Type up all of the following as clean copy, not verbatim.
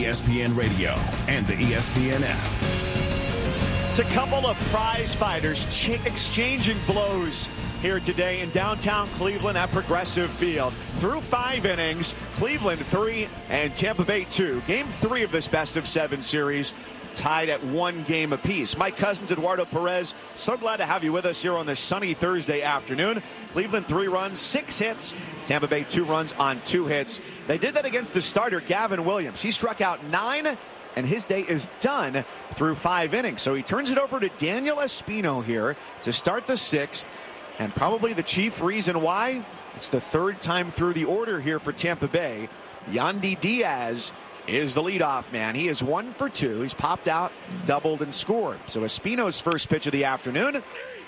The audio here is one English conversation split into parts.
ESPN Radio and the ESPN app. It's a couple of prize fighters exchanging blows here today in downtown Cleveland at Progressive Field. Through 5 innings, Cleveland 3 and Tampa Bay 2. Game 3 of this best-of-7 series tied at 1 game apiece. Mike Cousins, Eduardo Perez, so glad to have you with us here on this sunny Thursday afternoon. Cleveland 3 runs, 6 hits. Tampa Bay 2 runs on 2 hits. They did that against the starter, Gavin Williams. He struck out 9, and his day is done through 5 innings. So he turns it over to Daniel Espino here to start the 6th. And probably the chief reason why, it's the 3rd time through the order here for Tampa Bay. Yandy Diaz is the leadoff man. He is 1 for 2. He's popped out, doubled, and scored. So Espino's first pitch of the afternoon,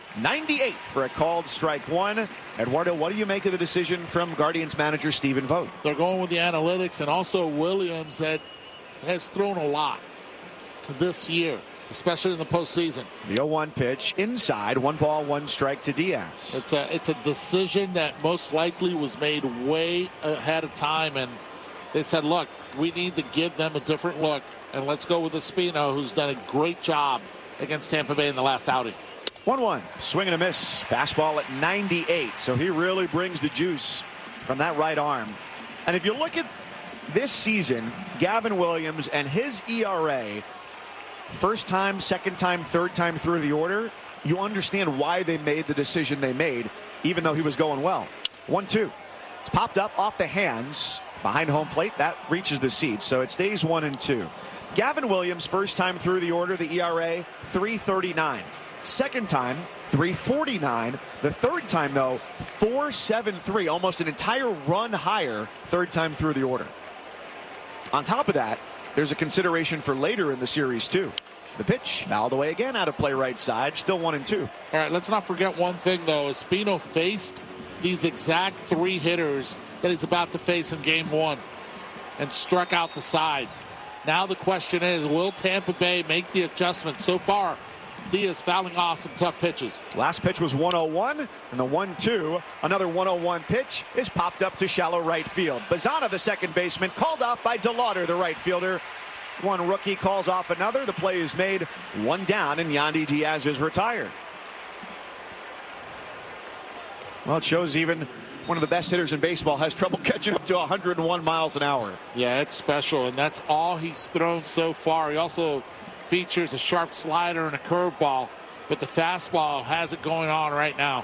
98 for a called strike 1. Eduardo, what do you make of the decision from Guardians manager Stephen Vogt? They're going with the analytics, and also Williams has thrown a lot this year, especially in the postseason. The 0-1 pitch inside, 1 ball, 1 strike to Diaz. It's a decision that most likely was made way ahead of time, and they said, look, we need to give them a different look, and let's go with Espino, who's done a great job against Tampa Bay in the last outing. 1-1, swing and a miss, fastball at 98, so he really brings the juice from that right arm. And if you look at this season, Gavin Williams and his ERA, first time, second time, third time through the order, you understand why they made the decision they made, even though he was going well. 1-2. It's popped up off the hands behind home plate. That reaches the seats, so it stays 1-2. Gavin Williams, first time through the order, the ERA, 3.39. Second time, 3.49. The third time, though, 4.73, almost an entire run higher, third time through the order. On top of that, there's a consideration for later in the series, too. The pitch fouled away again, out of play right side, still 1-2. All right, let's not forget one thing, though. Espino faced these exact 3 hitters that he's about to face in game 1 and struck out the side. Now the question is, will Tampa Bay make the adjustment? So far, Diaz fouling off some tough pitches. Last pitch was 1-0-1, and the 1-2, another 1-0-1 pitch, is popped up to shallow right field. Bazana, the second baseman, called off by DeLauder, the right fielder. One rookie calls off another. The play is made, 1 down, and Yandy Diaz is retired. Well, it shows even one of the best hitters in baseball has trouble catching up to 101 miles an hour. Yeah, it's special, and that's all he's thrown so far. He also features a sharp slider and a curveball, but the fastball has it going on right now.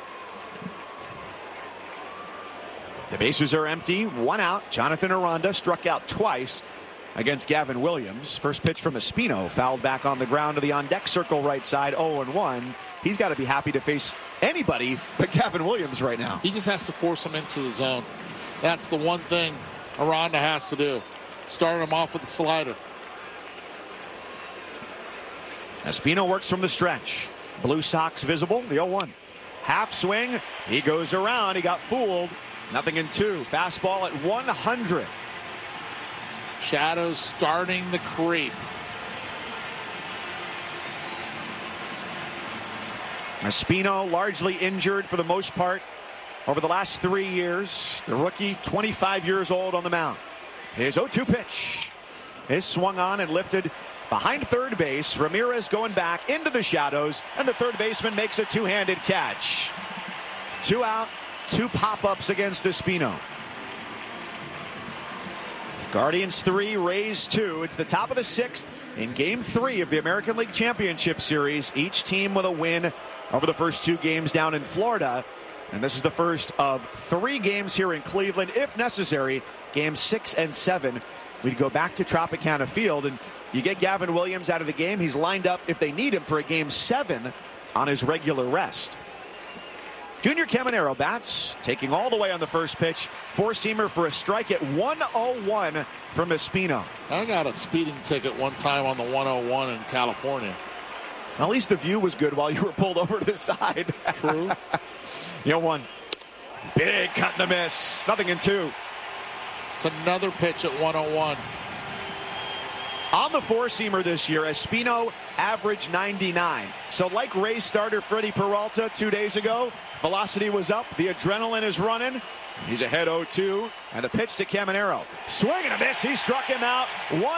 The bases are empty, 1 out. Jonathan Aranda struck out twice against Gavin Williams. First pitch from Espino, fouled back on the ground to the on-deck circle right side, 0-1. He's got to be happy to face anybody but Gavin Williams right now. He just has to force him into the zone. That's the one thing Aranda has to do. Start him off with the slider. Espino works from the stretch. Blue Sox visible, the 0-1. Half swing, he goes around, he got fooled. 0-2, fastball at 100. Shadows starting the creep. Espino largely injured for the most part over the last 3 years. The rookie, 25 years old on the mound. His 0-2 pitch is swung on and lifted behind third base. Ramirez going back into the shadows, and the third baseman makes a 2-handed catch. 2 out, 2 pop-ups against Espino. Guardians 3, Rays 2. It's the top of the 6th in Game 3 of the American League Championship Series. Each team with a win over the first 2 games down in Florida. And this is the first of 3 games here in Cleveland, if necessary. Games 6 and 7. We'd go back to Tropicana Field, and you get Gavin Williams out of the game. He's lined up, if they need him, for a Game 7 on his regular rest. Junior Caminero bats, taking all the way on the first pitch. 4-seamer for a strike at 101 from Espino. I got a speeding ticket one time on the 101 in California. At least the view was good while you were pulled over to the side. True. 1. Big cut and the miss. 0-2. It's another pitch at 101. On the 4-seamer this year, Espino averaged 99. So like Rays starter Freddie Peralta 2 days ago, velocity was up, the adrenaline is running. He's ahead 0-2, and the pitch to Caminero. Swing and a miss, he struck him out. 1